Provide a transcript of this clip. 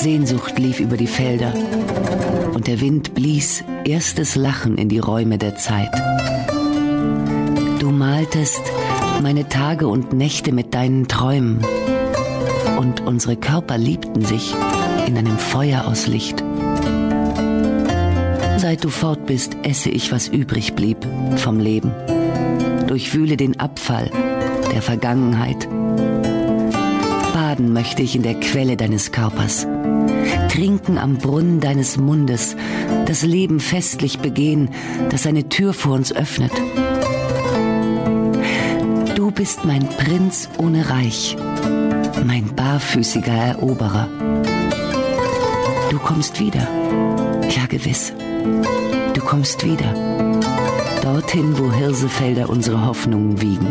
Sehnsucht lief über die Felder und der Wind blies erstes Lachen in die Räume der Zeit. Du maltest meine Tage und Nächte mit deinen Träumen und unsere Körper liebten sich in einem Feuer aus Licht. Seit du fort bist, esse ich, was übrig blieb vom Leben. Durchwühle den Abfall der Vergangenheit. Baden möchte ich in der Quelle deines Körpers. Trinken am Brunnen deines Mundes. Das Leben festlich begehen, das seine Tür vor uns öffnet. Du bist mein Prinz ohne Reich, mein barfüßiger Eroberer. Du kommst wieder, ja gewiss, du kommst wieder, dorthin, wo Hirsefelder unsere Hoffnungen wiegen.